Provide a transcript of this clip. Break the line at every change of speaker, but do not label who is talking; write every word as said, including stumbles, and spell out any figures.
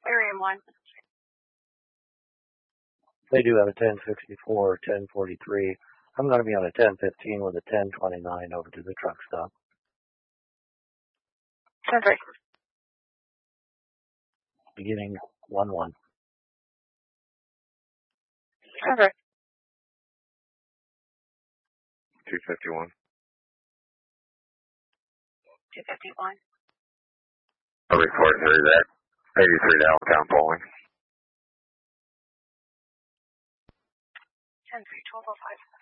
Area one.
They do have a ten sixty-four or ten forty-three. I'm going to be on a ten fifteen with a ten twenty-nine over to the truck stop.
ten three.
Beginning one one.
ten three.
two fifty-one.
two fifty-one.
I'll report through that. eighty-three downtown polling.
ten three, twelve oh five.